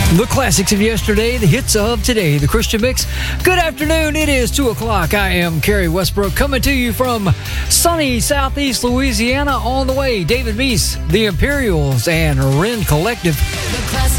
The classics of yesterday, the hits of today, the Christian Mix. Good afternoon. It is 2 o'clock. I am Kerry Westbrook coming to you from sunny southeast Louisiana. On the way, David Meese, the Imperials, and Ren Collective.